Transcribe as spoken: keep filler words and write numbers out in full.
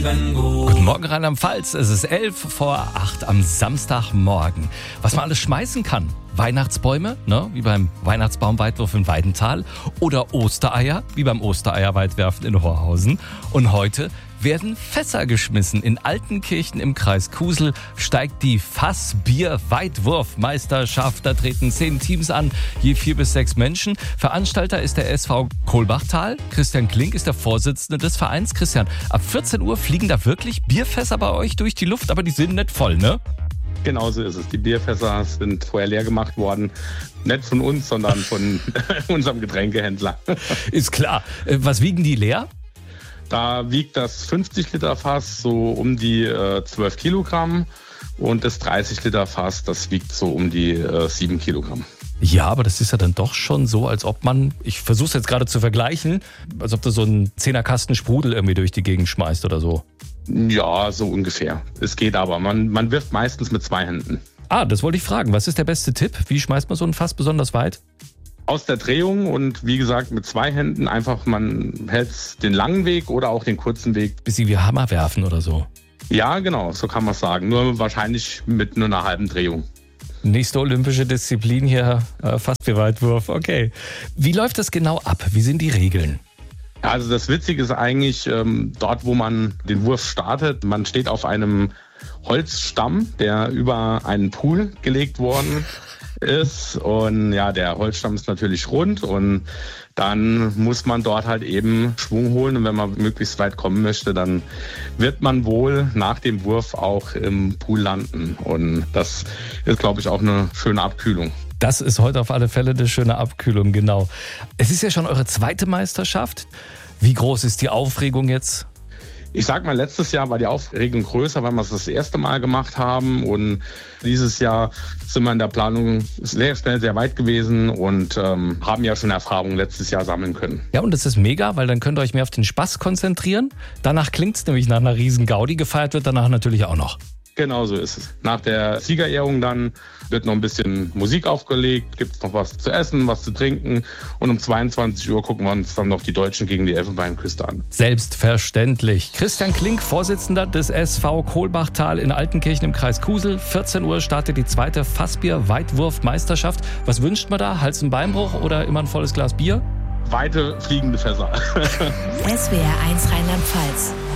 lieben gut. Guten Morgen, Rheinland-Pfalz. Es ist elf vor acht am Samstagmorgen. Was man alles schmeißen kann. Weihnachtsbäume, ne, wie beim Weihnachtsbaumweitwurf in Weidenthal. Oder Ostereier, wie beim Ostereierweitwerfen in Horhausen. Und heute werden Fässer geschmissen. In Altenkirchen im Kreis Kusel steigt die Fassbier-Weitwurfmeisterschaft. Da treten zehn Teams an, je vier bis sechs Menschen. Veranstalter ist der S V Kohlbachtal. Christian Klink ist der Vorsitzende des Vereins. Christian, ab vierzehn Uhr fliegen da wirklich Bierfässer bei euch durch die Luft, aber die sind nicht voll, ne? Genauso ist es. Die Bierfässer sind vorher leer gemacht worden. Nicht von uns, sondern von unserem Getränkehändler. Ist klar. Was wiegen die leer? Da wiegt das fünfzig Liter Fass so um die äh, zwölf Kilogramm und das dreißig Liter Fass, das wiegt so um die äh, sieben Kilogramm. Ja, aber das ist ja dann doch schon so, als ob man, ich versuche es jetzt gerade zu vergleichen, als ob du so einen Zehnerkasten Sprudel irgendwie durch die Gegend schmeißt oder so. Ja, so ungefähr. Es geht aber. Man, man wirft meistens mit zwei Händen. Ah, das wollte ich fragen. Was ist der beste Tipp? Wie schmeißt man so ein Fass besonders weit? Aus der Drehung und wie gesagt mit zwei Händen einfach, man hält den langen Weg oder auch den kurzen Weg. Bisschen wie Hammer werfen oder so. Ja, genau, so kann man es sagen. Nur wahrscheinlich mit nur einer halben Drehung. Nächste olympische Disziplin hier, äh, Fassbierweitwurf. Okay. Wie läuft das genau ab? Wie sind die Regeln? Also das Witzige ist eigentlich, ähm, dort wo man den Wurf startet, man steht auf einem Holzstamm, der über einen Pool gelegt worden ist. Und ja, der Holzstamm ist natürlich rund und dann muss man dort halt eben Schwung holen. Und wenn man möglichst weit kommen möchte, dann wird man wohl nach dem Wurf auch im Pool landen. Und das ist, glaube ich, auch eine schöne Abkühlung. Das ist heute auf alle Fälle eine schöne Abkühlung, genau. Es ist ja schon eure zweite Meisterschaft. Wie groß ist die Aufregung jetzt? Ich sag mal, letztes Jahr war die Aufregung größer, weil wir es das erste Mal gemacht haben. Und dieses Jahr sind wir in der Planung sehr schnell sehr weit gewesen und ähm, haben ja schon Erfahrungen letztes Jahr sammeln können. Ja, und das ist mega, weil dann könnt ihr euch mehr auf den Spaß konzentrieren. Danach klingt es nämlich nach einer riesen Gaudi. Gefeiert wird danach natürlich auch noch. Genau so ist es. Nach der Siegerehrung dann wird noch ein bisschen Musik aufgelegt, gibt es noch was zu essen, was zu trinken und um zweiundzwanzig Uhr gucken wir uns dann noch die Deutschen gegen die Elfenbeinküste an. Selbstverständlich. Christian Klink, Vorsitzender des S V Kohlbachtal in Altenkirchen im Kreis Kusel. vierzehn Uhr startet die zweite Fassbier-Weitwurf-Meisterschaft. Was wünscht man da? Hals- und Beinbruch oder immer ein volles Glas Bier? Weite fliegende Fässer. S W R eins Rheinland-Pfalz.